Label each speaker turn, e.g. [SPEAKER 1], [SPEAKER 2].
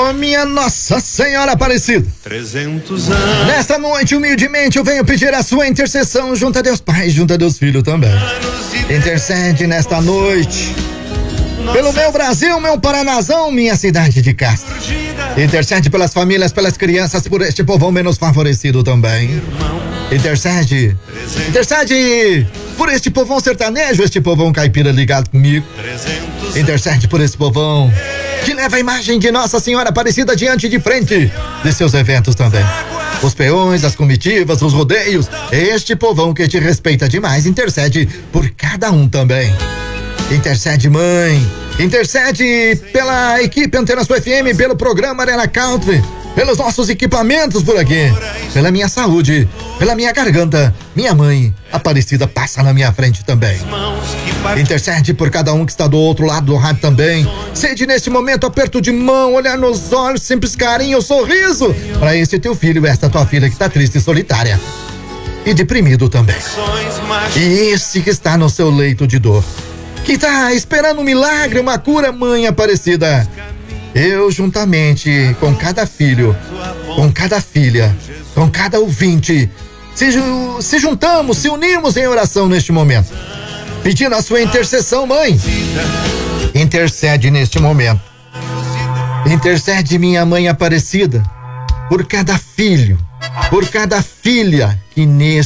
[SPEAKER 1] Ô, minha Nossa Senhora Aparecida.
[SPEAKER 2] 300 anos.
[SPEAKER 1] Nesta noite, humildemente, eu venho pedir a sua intercessão junto a Deus Pai, junto a Deus Filho também. Intercede nesta noite pelo meu Brasil, meu Paranazão, minha cidade de Castro. Intercede pelas famílias, pelas crianças, por este povão menos favorecido também. Intercede por este povão sertanejo, este povão caipira ligado comigo. Intercede por esse povão que leva a imagem de Nossa Senhora Aparecida diante de frente de seus eventos também. Os peões, as comitivas, os rodeios, este povão que te respeita demais, intercede por cada um também. Intercede, mãe, intercede pela equipe Antena Sul FM, pelo programa Arena Country, pelos nossos equipamentos por aqui, pela minha saúde, pela minha garganta. Minha mãe Aparecida passa na minha frente também. Intercede por cada um que está do outro lado do rádio também. Sede neste momento aperto de mão, olhar nos olhos, simples carinho, sorriso para esse teu filho, esta tua filha que está triste e solitária e deprimido também. E esse que está no seu leito de dor, que está esperando um milagre, uma cura, mãe Aparecida. Eu, juntamente com cada filho, com cada filha, com cada ouvinte, se juntamos, se unimos em oração neste momento, pedindo a sua intercessão, mãe. Intercede neste momento. Intercede, minha mãe Aparecida, por cada filho, por cada filha que neste